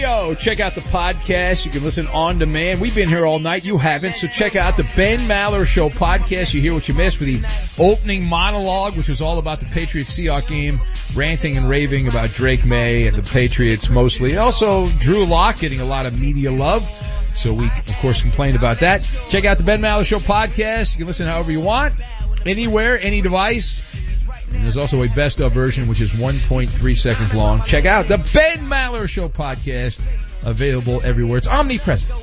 Radio. Check out the podcast. You can listen on demand. We've been here all night. You haven't. So check out the Ben Maller Show podcast. You hear what you missed with the opening monologue, which was all about the Patriots-Seahawks game, ranting and raving about Drake May and the Patriots mostly. Also, Drew Lock getting a lot of media love. So we, of course, complained about that. Check out the Ben Maller Show podcast. You can listen however you want, anywhere, any device. And there's also a best of version, which is 1.3 seconds long. Check out the Ben Maller Show podcast, available everywhere. It's omnipresent.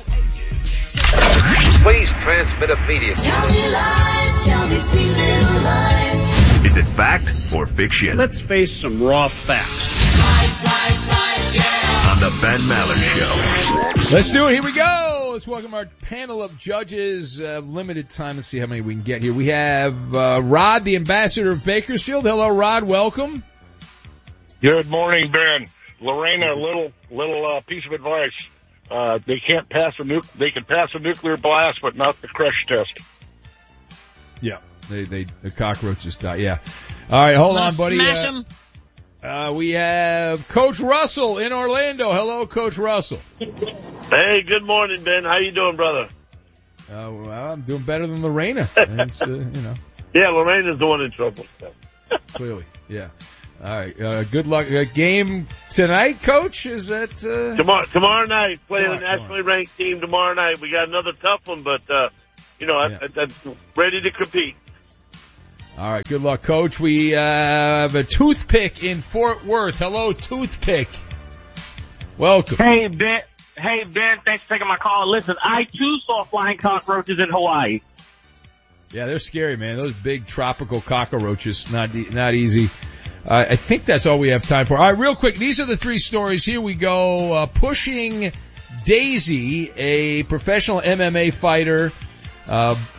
Please transmit immediately. Tell me lies, tell me sweet little lies. Is it fact or fiction? Let's face some raw facts. Lies, lies, lies, yeah. On the Ben Maller Show. Let's do it. Here we go. Let's welcome our panel of judges. Limited time. Let's see how many we can get here. We have Rod, the ambassador of Bakersfield. Hello, Rod. Welcome. Good morning, Ben. Lorena, little piece of advice. They can't pass they can pass a nuclear blast, but not the crush test. Yeah, the cockroaches die. Yeah. All right, hold on, buddy. Smash them. We have Coach Russell in Orlando. Hello, Coach Russell. Hey, good morning, Ben. How you doing, brother? Well, I'm doing better than Lorena. It's, Yeah, Lorena's the one in trouble. Clearly, yeah. All right, good luck. Game tonight, Coach? Is that tomorrow night? Playing a nationally ranked team tomorrow night. We got another tough one, but I'm ready to compete. All right, good luck, Coach. We have a Toothpick in Fort Worth. Hello, Toothpick. Welcome. Hey, Ben. Thanks for taking my call. Listen, I, too, saw flying cockroaches in Hawaii. Yeah, they're scary, man. Those big tropical cockroaches, not easy. I think that's all we have time for. All right, real quick, these are the three stories. Here we go. Pushing Daisy, a professional MMA fighter,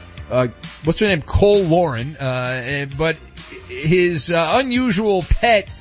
what's her name? Cole Lauren. But his unusual pet